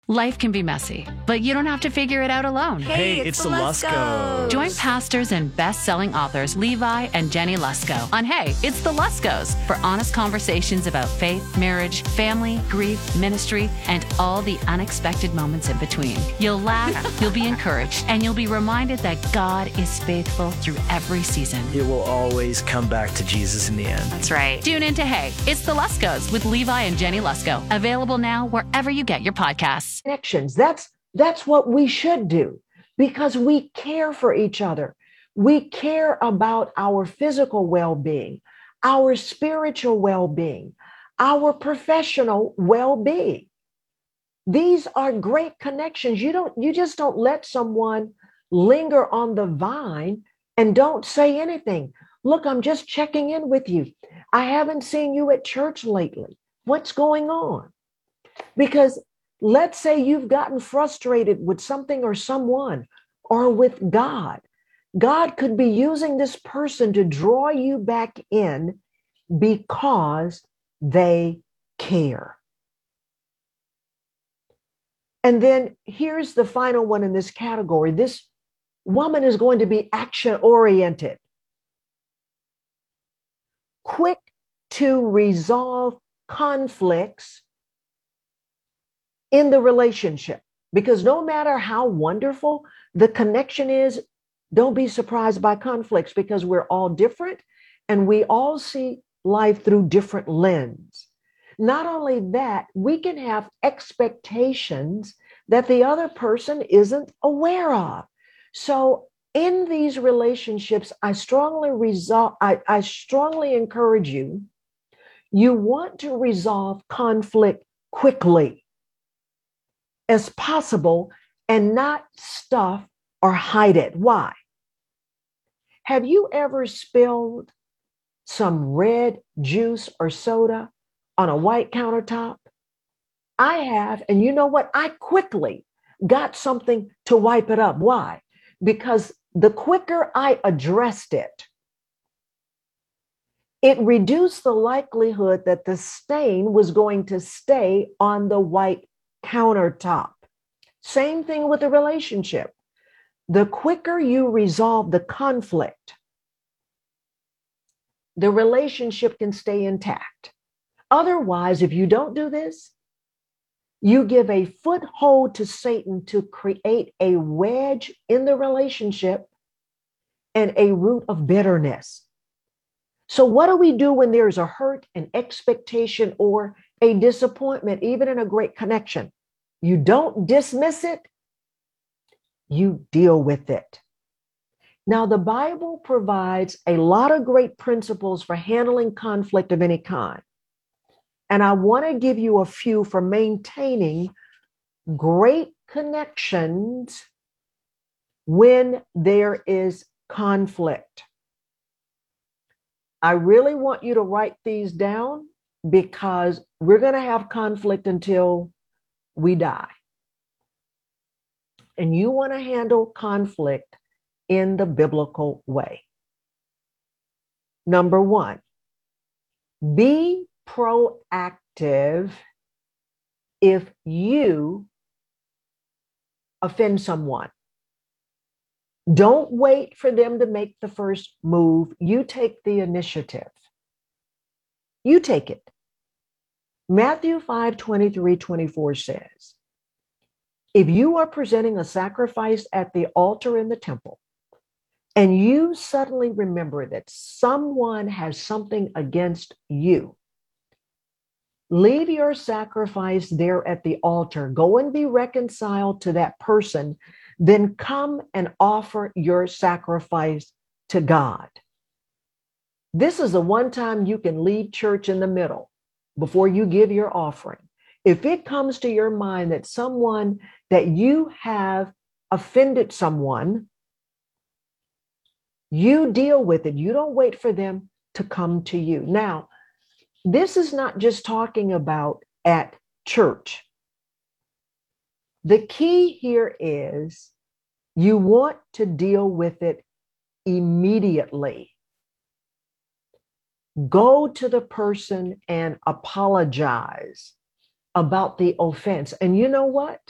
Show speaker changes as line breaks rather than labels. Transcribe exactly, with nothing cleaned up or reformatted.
Life can be messy, but you don't have to figure it out alone.
Hey, it's, it's the Luskos.
Join pastors and best-selling authors Levi and Jenny Lusko on Hey, It's the Luskos for honest conversations about faith, marriage, family, grief, ministry, and all the unexpected moments in between. You'll laugh, you'll be encouraged, and you'll be reminded that God is faithful through every season.
It will always come back to Jesus in the end.
That's right. Tune in to Hey, It's the Luskos with Levi and Jenny Lusko. Available now wherever you get your podcasts.
Connections. That's that's what we should do because we care for each other. We care about our physical well-being, our spiritual well-being, our professional well-being. These are great connections. You don't you just don't let someone linger on the vine and don't say anything. Look, I'm just checking in with you. I haven't seen you at church lately. What's going on? Because let's say you've gotten frustrated with something or someone or with God. God could be using this person to draw you back in because they care. And then here's the final one in this category. This woman is going to be action-oriented, quick to resolve conflicts in the relationship, because no matter how wonderful the connection is, don't be surprised by conflicts because we're all different and we all see life through different lenses. Not only that, we can have expectations that the other person isn't aware of. So in these relationships, I strongly resolve, I, I strongly encourage you, you want to resolve conflict quickly as possible and not stuff or hide it. Why? Have you ever spilled some red juice or soda on a white countertop? I have, and you know what? I quickly got something to wipe it up. Why? Because the quicker I addressed it, it reduced the likelihood that the stain was going to stay on the white countertop. Same thing with the relationship. The quicker you resolve the conflict, the relationship can stay intact. Otherwise, if you don't do this, you give a foothold to Satan to create a wedge in the relationship and a root of bitterness. So what do we do when there's a hurt, an expectation, or a disappointment, even in a great connection? You don't dismiss it, you deal with it. Now, the Bible provides a lot of great principles for handling conflict of any kind. And I want to give you a few for maintaining great connections when there is conflict. I really want you to write these down because we're going to have conflict until we die. And you want to handle conflict in the biblical way. Number one, be proactive if you offend someone. Don't wait for them to make the first move. You take the initiative. You take it. Matthew five, twenty-three, twenty-four says, if you are presenting a sacrifice at the altar in the temple, and you suddenly remember that someone has something against you, leave your sacrifice there at the altar. Go and be reconciled to that person. Then come and offer your sacrifice to God. This is the one time you can leave church in the middle before you give your offering. If it comes to your mind that someone, that you have offended someone, you deal with it. You don't wait for them to come to you. Now, this is not just talking about at church. The key here is you want to deal with it immediately. Go to the person and apologize about the offense. And you know what?